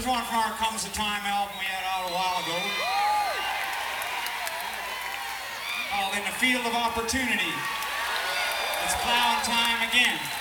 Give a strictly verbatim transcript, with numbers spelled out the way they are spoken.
Here's one from our Comes a Time album we had out a while ago. Called In the Field of Opportunity. It's plowing time again.